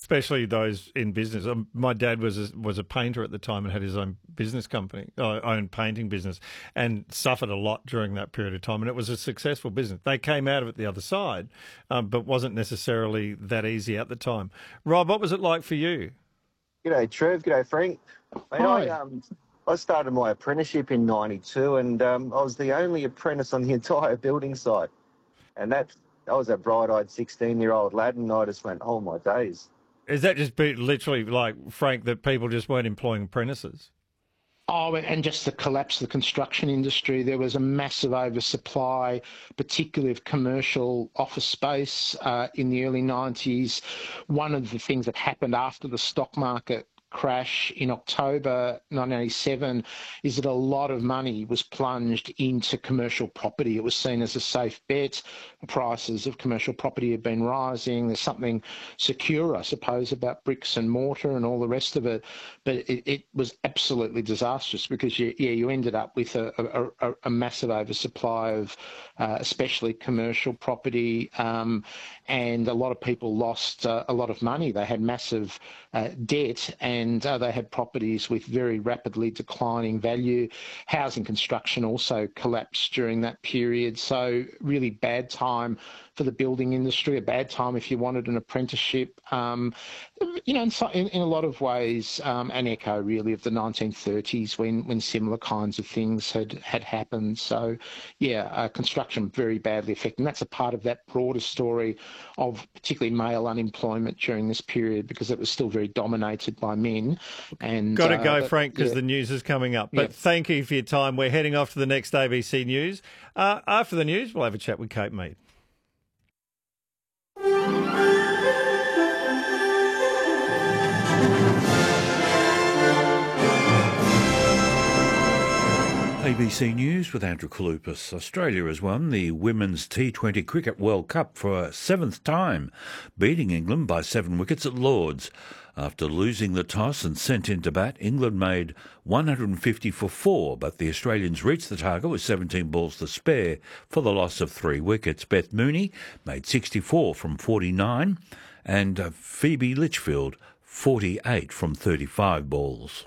especially those in business. My dad was a painter at the time and had his own business company, own painting business, and suffered a lot during that period of time. And it was a successful business. They came out of it the other side, but wasn't necessarily that easy at the time. Rob, what was it like for you? G'day, Trev. G'day, Frank. Mate, I started my apprenticeship in '92, and I was the only apprentice on the entire building site. And I was a bright-eyed 16-year-old lad, and I just went, oh, my days. Is that just literally like, Frank, that people just weren't employing apprentices? Oh, and just the collapse of the construction industry. There was a massive oversupply, particularly of commercial office space in the early 90s. One of the things that happened after the stock market crash in October 1987 is that a lot of money was plunged into commercial property. It was seen as a safe bet. Prices of commercial property had been rising. There's something secure, I suppose, about bricks and mortar and all the rest of it. But it was absolutely disastrous because you ended up with a massive oversupply of especially commercial property, and a lot of people lost a lot of money. They had massive debt, and they had properties with very rapidly declining value. Housing construction also collapsed during that period. So really bad time for the building industry, a bad time if you wanted an apprenticeship. In a lot of ways, an echo really of the 1930s when similar kinds of things had happened. So, construction very badly affected. And that's a part of that broader story of particularly male unemployment during this period, because it was still very dominated by men. And got to go, Frank, because the news is coming up. But thank you for your time. We're heading off to the next ABC News. After the news, we'll have a chat with Kate Mead. ABC News with Andrew Kalupas. Australia has won the Women's T20 Cricket World Cup for a seventh time, beating England by 7 wickets at Lords. After losing the toss and sent into bat, England made 150 for 4, but the Australians reached the target with 17 balls to spare for the loss of 3 wickets. Beth Mooney made 64 from 49 and Phoebe Litchfield 48 from 35 balls.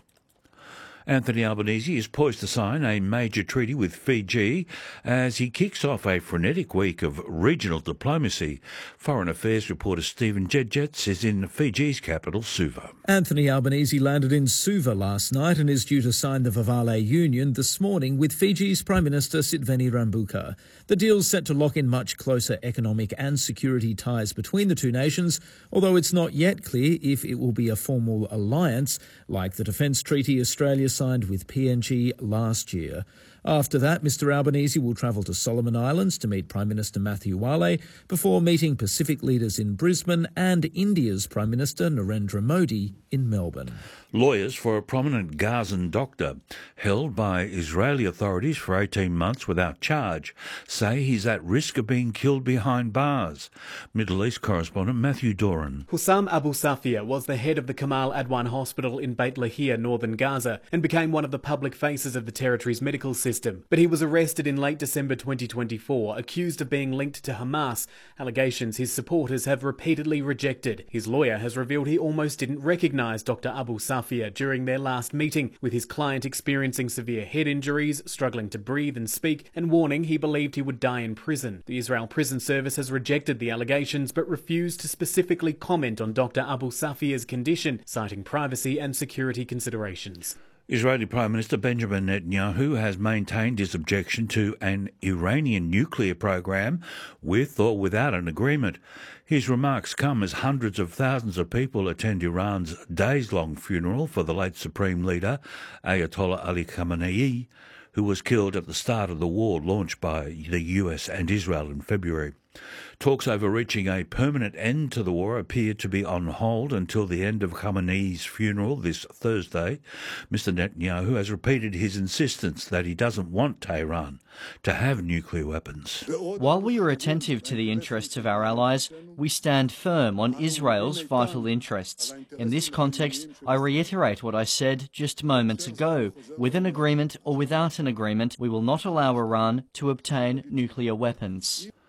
Anthony Albanese is poised to sign a major treaty with Fiji as he kicks off a frenetic week of regional diplomacy. Foreign Affairs reporter Stephen Jedjets is in Fiji's capital, Suva. Anthony Albanese landed in Suva last night and is due to sign the Vavale Union this morning with Fiji's Prime Minister Sitveni Rabuka. The deal's set to lock in much closer economic and security ties between the two nations, although it's not yet clear if it will be a formal alliance like the defence treaty Australia signed with PNG last year. After that, Mr Albanese will travel to Solomon Islands to meet Prime Minister Matthew Wale before meeting Pacific leaders in Brisbane and India's Prime Minister Narendra Modi in Melbourne. Lawyers for a prominent Gazan doctor held by Israeli authorities for 18 months without charge say he's at risk of being killed behind bars. Middle East correspondent Matthew Doran. Hussam Abu Safia was the head of the Kamal Adwan Hospital in Beit Lahia, northern Gaza, and became one of the public faces of the territory's medical system. But he was arrested in late December 2024, accused of being linked to Hamas, allegations his supporters have repeatedly rejected. His lawyer has revealed he almost didn't recognise Dr Abu Safia during their last meeting, with his client experiencing severe head injuries, struggling to breathe and speak, and warning he believed he would die in prison. The Israel Prison Service has rejected the allegations but refused to specifically comment on Dr Abu Safia's condition, citing privacy and security considerations. Israeli Prime Minister Benjamin Netanyahu has maintained his objection to an Iranian nuclear program with or without an agreement. His remarks come as hundreds of thousands of people attend Iran's days-long funeral for the late Supreme Leader, Ayatollah Ali Khamenei, who was killed at the start of the war launched by the US and Israel in February. Talks over reaching a permanent end to the war appear to be on hold until the end of Khamenei's funeral this Thursday. Mr Netanyahu has repeated his insistence that he doesn't want Tehran to have nuclear weapons. While we are attentive to the interests of our allies, we stand firm on Israel's vital interests. In this context, I reiterate what I said just moments ago. With an agreement or without an agreement, we will not allow Iran to obtain nuclear weapons.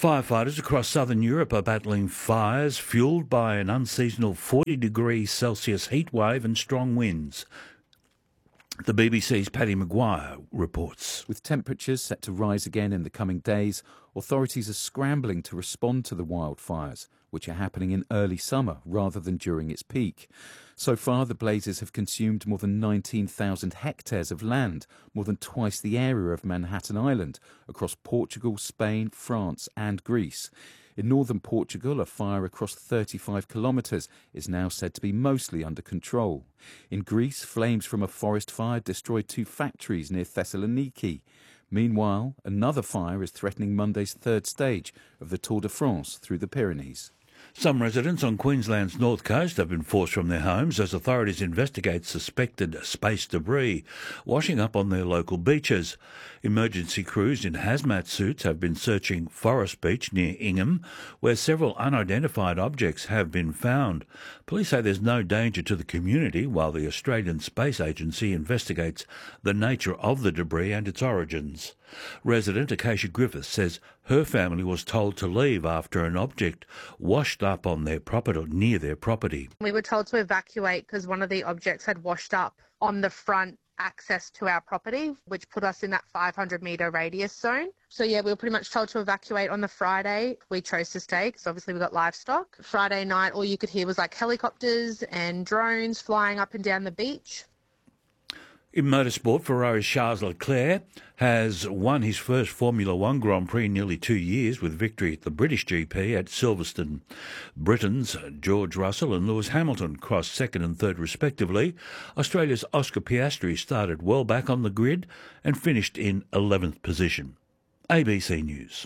Firefighters across southern Europe are battling fires fuelled by an unseasonal 40-degree-Celsius heatwave and strong winds. The BBC's Paddy Maguire reports. With temperatures set to rise again in the coming days, authorities are scrambling to respond to the wildfires, which are happening in early summer rather than during its peak. So far, the blazes have consumed more than 19,000 hectares of land, more than twice the area of Manhattan Island, across Portugal, Spain, France and Greece. In northern Portugal, a fire across 35 kilometres is now said to be mostly under control. In Greece, flames from a forest fire destroyed 2 factories near Thessaloniki. Meanwhile, another fire is threatening Monday's third stage of the Tour de France through the Pyrenees. Some residents on Queensland's north coast have been forced from their homes as authorities investigate suspected space debris washing up on their local beaches. Emergency crews in hazmat suits have been searching Forest Beach near Ingham, where several unidentified objects have been found. Police say there's no danger to the community, while the Australian Space Agency investigates the nature of the debris and its origins. Resident Acacia Griffiths says her family was told to leave after an object washed up on their property, near their property. We were told to evacuate because one of the objects had washed up on the front access to our property, which put us in that 500-metre radius zone. So, yeah, we were pretty much told to evacuate on the Friday. We chose to stay because obviously we got livestock. Friday night, all you could hear was like helicopters and drones flying up and down the beach. In motorsport, Ferrari's Charles Leclerc has won his first Formula One Grand Prix in nearly 2 years with victory at the British GP at Silverstone. Britain's George Russell and Lewis Hamilton crossed second and third respectively. Australia's Oscar Piastri started well back on the grid and finished in 11th position. ABC News.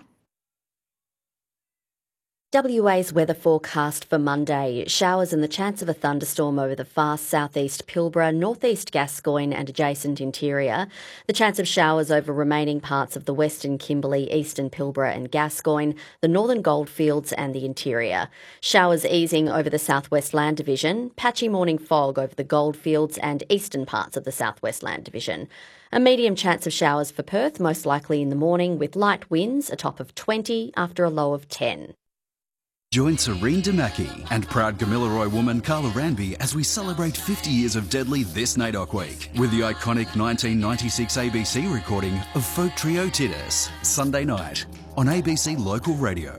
WA's weather forecast for Monday. Showers and the chance of a thunderstorm over the far southeast Pilbara, northeast Gascoyne and adjacent interior. The chance of showers over remaining parts of the western Kimberley, eastern Pilbara and Gascoyne, the northern Goldfields and the interior. Showers easing over the southwest land division. Patchy morning fog over the Goldfields and eastern parts of the southwest land division. A medium chance of showers for Perth, most likely in the morning, with light winds, a top of 20 after a low of 10. Join Serene Damaki and proud Gamilaroi woman Carla Ranby as we celebrate 50 years of Deadly this NAIDOC week with the iconic 1996 ABC recording of folk trio Titus, Sunday night on ABC Local Radio.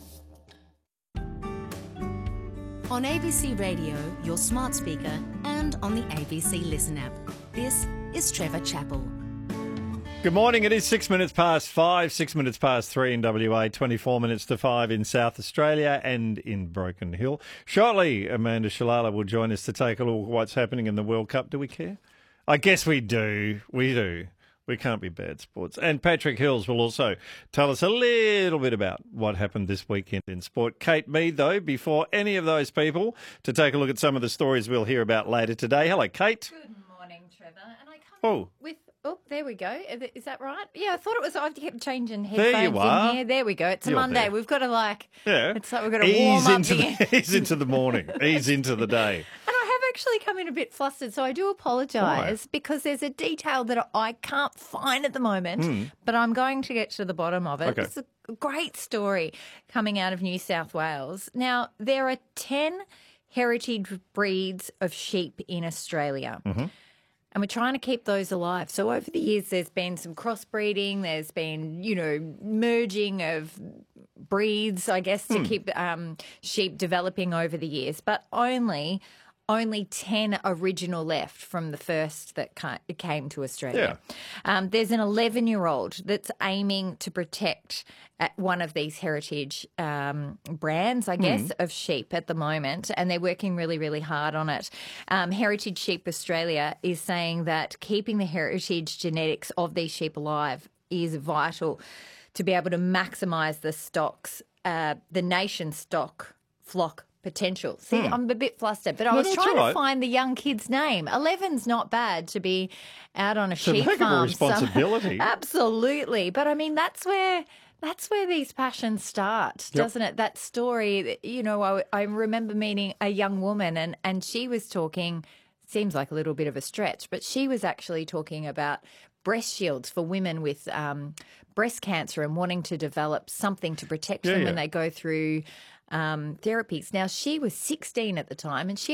On ABC Radio, your smart speaker, and on the ABC Listen app. This is Trevor Chappell. Good morning. It is 6 minutes past 5, 6 minutes past 3 in WA, 24 minutes to 5 in South Australia and in Broken Hill. Shortly, Amanda Shalala will join us to take a look at what's happening in the World Cup. Do we care? I guess we do. We do. We can't be bad sports. And Patrick Hills will also tell us a little bit about what happened this weekend in sport. Kate Mead, though, before any of those people, to take a look at some of the stories we'll hear about later today. Hello, Kate. Good morning, Trevor. And I come with... Oh, there we go. Is that right? Yeah, I thought it was. I kept changing headphones there you are. in here. There we go. It's a Monday. There. We've got to it's like we've got to ease warm into up ease into the morning. Ease into the day. And I have actually come in a bit flustered, so I do apologise because there's a detail that I can't find at the moment, but I'm going to get to the bottom of it. Okay. It's a great story coming out of New South Wales. Now, there are 10 heritage breeds of sheep in Australia. Mm-hmm. And we're trying to keep those alive. So over the years, there's been some crossbreeding. There's been, merging of breeds, I guess, to keep sheep developing over the years. But only 10 original left from the first that came to Australia. Yeah. There's an 11-year-old that's aiming to protect one of these heritage brands, I guess, of sheep at the moment, and they're working really, really hard on it. Heritage Sheep Australia is saying that keeping the heritage genetics of these sheep alive is vital to be able to maximise the stocks, the nation's flock potential. See, I'm a bit flustered, but I was trying to find the young kid's name. 11's not bad to be out on a sheep farm. It's a heck of a responsibility. Absolutely. But I mean, that's where these passions start, doesn't it? That story, I remember meeting a young woman and she was talking, seems like a little bit of a stretch, but she was actually talking about breast shields for women with breast cancer and wanting to develop something to protect them when they go through therapies. Now, she was 16 at the time, and she